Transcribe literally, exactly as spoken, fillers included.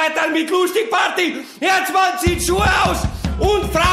weiter mit Lustigparty. Herzmann zieht Schuhe aus und Frau